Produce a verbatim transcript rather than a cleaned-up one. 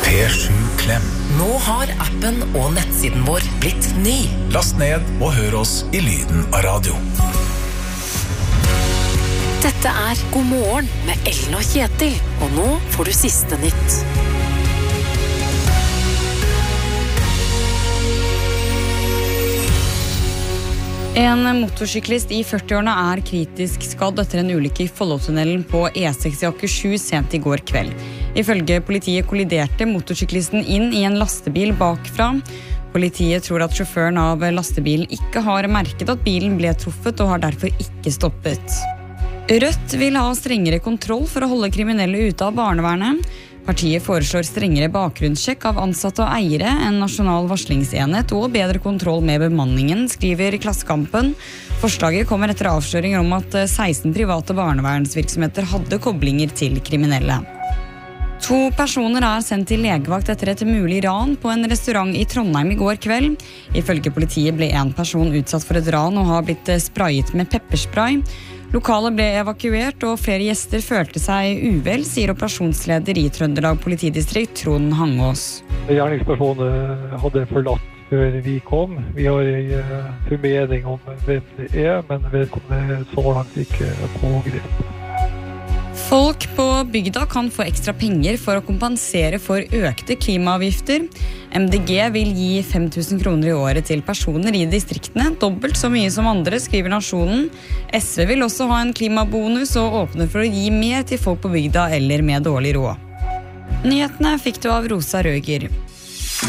P sju Klem. Nå har appen og nettsiden vår blitt ny. Last ned og hør oss i lyden av radio. Dette er God morgen med Ellen og Kjetil, og nå får du siste nytt. En motorsyklist i førti-årene er kritisk skadd etter en ulykke i Follotunnelen på E seks i Akershus sent i går kveld. Ifølge politiet kolliderte motorsyklisten inn i en lastebil bakfra. Politiet tror at sjåføren av lastebilen ikke har merket at bilen ble truffet og har derfor ikke stoppet. Rødt vil ha strengere kontroll for å holde kriminelle ute av barnevernet. Partiet foreslår strengere bakgrunnssjekk av ansatte og eiere, en nasjonal varslingsenhet og bedre kontroll med bemanningen, skriver Klassekampen. Forslaget kommer etter avsløringer om at seksten private barnevernsvirksomheter hadde koblinger til kriminelle. To personer er sendt til legevakt etter et mulig ran på en restaurant i Trondheim i går kveld. Ifølge politiet ble en person utsatt for et ran og har blitt sprayet med pepperspray. Lokalet ble evakuert, og flere gjester følte seg uvel, sier operasjonsleder i Trøndelag politidistrikt, Trond Hangås. Gjerningspersonen hadde forlatt før vi kom. Vi har en formening om hvem det er, men vedkommende er så langt ikke pågrepet. Folk på bygda kan få ekstra penger for å kompensere for økte klimaavgifter. M D G vil gi fem tusen kroner i året til personer i distriktene, dobbelt så mye som andre, skriver Nasjonen. S V vil også ha en klimabonus og åpner for å gi mer til folk på bygda eller med dårlig råd. Nyhetene fikk du av Rosa Røger.